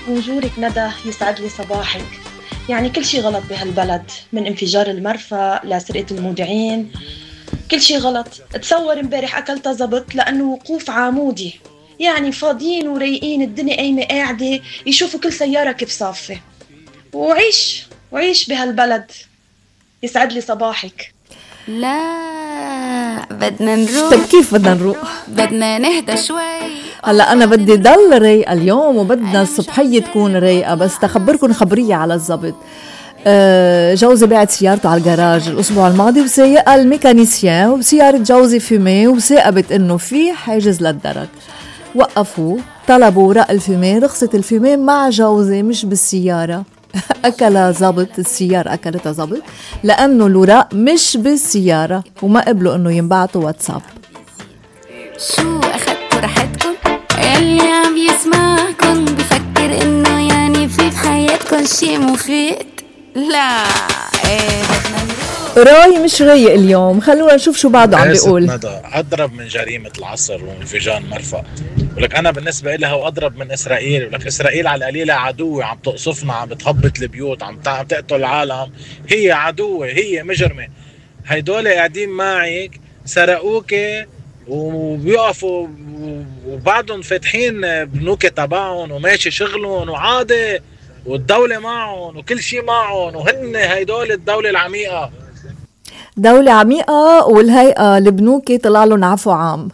بونجورك ندى، يسعد لي صباحك. يعني كل شي غلط بهالبلد، من انفجار المرفأ لسرقة المودعين. كل شي غلط. تصور امبارح أكلتها زبط لأنه وقوف عامودي. يعني فاضيين ورايقين، الدنيا قايمة قاعدة يشوفوا كل سيارة كيف صافة. وعيش بهالبلد. يسعد لي صباحك. لا بدنا طب نروح، كيف بدنا نروح؟ بدنا نهدى شوي. هلا انا بدي ضل رايقه اليوم، وبدنا الصبحيه تكون رايقه. بس تخبركن خبريه على الضبط. جوزي بعت سيارته على الجراج الاسبوع الماضي، وسيقها الميكانيسيان، وسيارة جوزي فيمي، وثاقبت انه في حاجز للدرج. وقفوه، طلبوا ورق الفيمي، رخصة الفيمي مع جوزي مش بالسيارة. أكلها زبط، السيارة أكلتها زبط لأنه الوراق مش بالسيارة، وما قبلوا إنه ينبعتوا واتساب. شو أخدتوا راحتكم؟ اللي عم يسمعكم بفكر إنه يعني في بحياتكم شي مفيد. لا بدنا نروح. راي مش رايق اليوم، خلونا نشوف شو بعده عم بيقول. ندى أضرب من جريمة العصر وانفجار مرفأ. ولك أنا بالنسبة إلها وأضرب من إسرائيل. ولك إسرائيل على القليلة عدوة، عم تقصفنا، عم بتهبط البيوت، عم تقتل العالم. هي عدوة، هي مجرمة. هيدول قاعدين معك سرقوك وبيقفوا وبعدهم فاتحين بنوك تبعهم وماشي شغلهم وعادي، والدولة معهم وكل شيء معهم، وهن هيدول الدولة العميقة. دولة عميقة، والهيئة البنوكي طلع لهم عفو عام.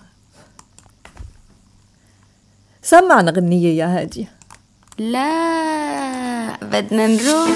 سمعنا غنية يا هادي. لا بدنا نروح،